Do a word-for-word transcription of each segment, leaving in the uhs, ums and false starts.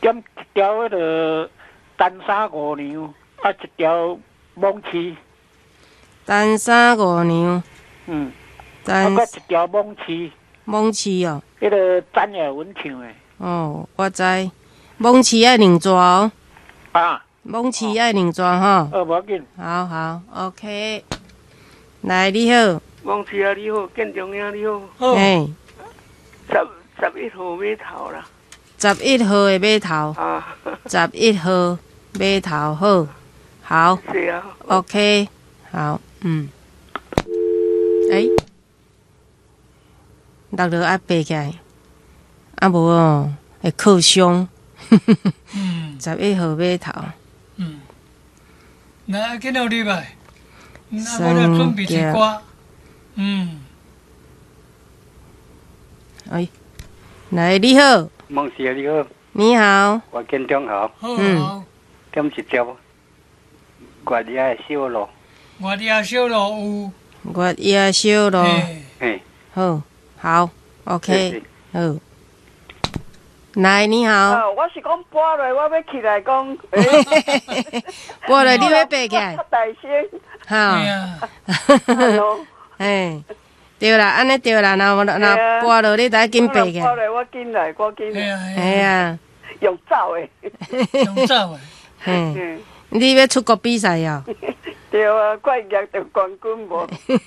点一条迄个单三五娘，啊一条蒙奇。 单三五娘， 嗯， 单啊，一条蒙奇。 蒙奇哦。 迄个詹雅文唱的。 哦，我知。蒙奇爱两抓哦。 啊。 蒙奇爱两抓吼。 呃，无要紧。 好好 ，OK。来，你好。 蒙奇啊，你好，建中兄你好。 好。嘿。 十十一号码头啦。 十一号的码头。 啊。 十一号码头好。好。 是啊。 OK。好，嗯。诶、欸，落落爱爬起来，啊无哦，会靠伤。嗯。十一号码头。 嗯。那今天礼拜，那我来准备一歌。嗯。 哎，来，你好。 蒙氏啊，你好。 你好。 我建中好。 嗯。 点一条。月夜小路。 月夜小路有。月夜小路。 嘿。 好，好 ，OK， 好。来，你好。 啊，我是讲搬落，我要起来讲。 搬落，你要爬起来。 较大声。 哈。哎，对啦，安尼对啦，那那搬落，你得紧爬起来。 搬落，我紧来，我紧来。 哎呀。 用走的。 用走的。 嗯。你要出国比赛哦？ 对啊，快赢着冠军无？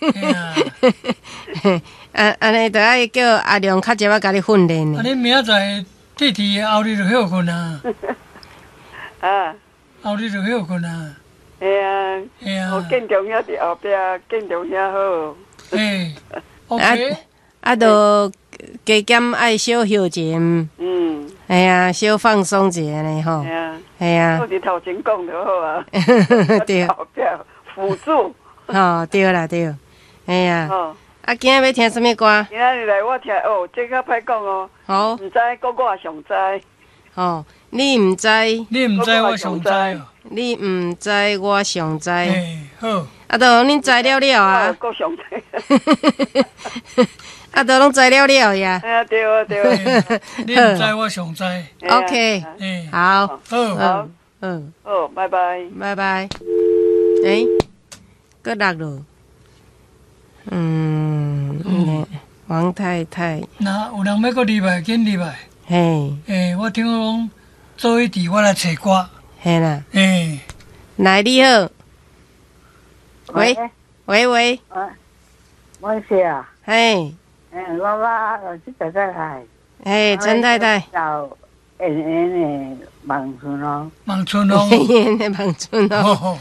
啊，安尼着爱叫阿良较侪仔甲你训练呢。 啊，你明仔载弟弟后日就休困啊。 啊。 后日就休困啊。 系啊。 系啊。 我建中兄伫后壁，建中兄好。 嘿。OK。 啊，着加减爱小休闲。嗯。哎呀，小放松一下呢吼。 系啊。 系啊。 我伫头前讲就好啊。 对。 后壁辅助。 哦，对啦对。哎呀。哦。啊，今日要听什么歌？ 今仔日来我听哦，这较歹讲哦。好。毋知，搁我上知。 哦，你毋知， 你毋知我上知哦。 你毋知我上知。 嘿，好。 啊，都恁知了了啊。 搁上知。 啊，都拢知了了呀。 哎呀，对啊对啊。 你毋知我上知。 OK， 好， 好， 嗯嗯， 好，拜拜， 拜拜。诶，搁落落。嗯，嗯，王太太。 那有人要搁礼拜，紧礼拜。 嘿。 诶，我听讲做一题，我来找歌。 嘿啦。 诶， 来你好。喂喂喂。 啊，我是啊。 嘿。 嗯，我我是陈太太。 嘿，陈太太。 叫圆圆的望春风。 望春风。 圆圆的望春风。好。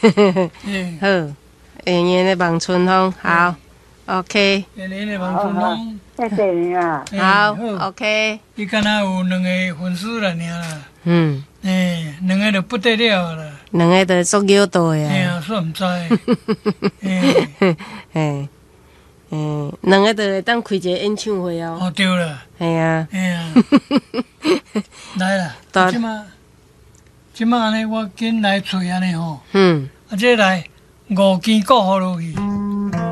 圆圆的望春风，好 ，OK。 圆圆的望春风， 谢谢你啊。 好 ，OK。 伊敢若有两个粉丝了尔啦。 嗯。 诶，两个就不得了啦。 两个就足够大呀。 哎呀，算唔知。 嘿，嘿，嘿，两个就会当开一个演唱会哦。 哦，对了。 系啊。 哎呀。来啦，即马，即马安尼，我紧来找安尼吼。嗯。啊，这来。五件过好落去，